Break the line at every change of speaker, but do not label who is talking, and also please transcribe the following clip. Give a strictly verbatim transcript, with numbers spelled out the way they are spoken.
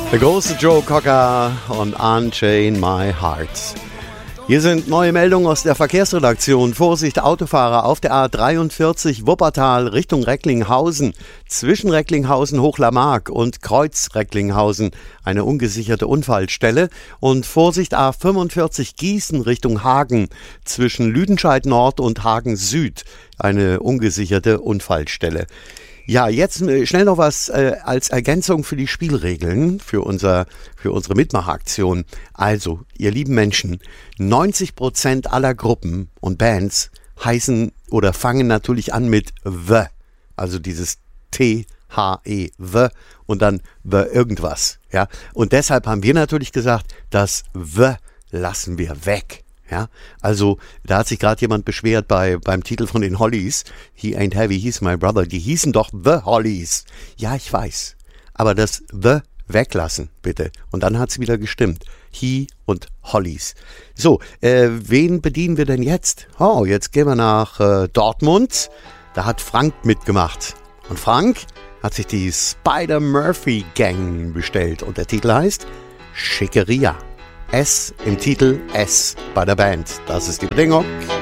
Der große Joe Cocker und Unchain My Heart. Hier sind neue Meldungen aus der Verkehrsredaktion. Vorsicht, Autofahrer auf der A dreiundvierzig Wuppertal Richtung Recklinghausen. Zwischen Recklinghausen, Hochlarmark und Kreuz Recklinghausen eine ungesicherte Unfallstelle. Und Vorsicht, A fünfundvierzig Gießen Richtung Hagen. Zwischen Lüdenscheid Nord und Hagen Süd eine ungesicherte Unfallstelle. Ja, jetzt äh, schnell noch was äh, als Ergänzung für die Spielregeln, für, unser, für unsere Mitmachaktion. Also, ihr lieben Menschen, neunzig Prozent aller Gruppen und Bands heißen oder fangen natürlich an mit W, also dieses T H E, W und dann W irgendwas. Ja? Und deshalb haben wir natürlich gesagt, das W lassen wir weg. Ja, also da hat sich gerade jemand beschwert bei beim Titel von den Hollies, He Ain't Heavy, He's My Brother, die hießen doch The Hollies. Ja, ich weiß, aber das The weglassen, bitte. Und dann hat's wieder gestimmt. He und Hollies. So, äh, wen bedienen wir denn jetzt? Oh, jetzt gehen wir nach äh, Dortmund. Da hat Frank mitgemacht. Und Frank hat sich die Spider-Murphy-Gang bestellt. Und der Titel heißt Schickeria. S im Titel, S bei der Band. Das ist die Bedingung.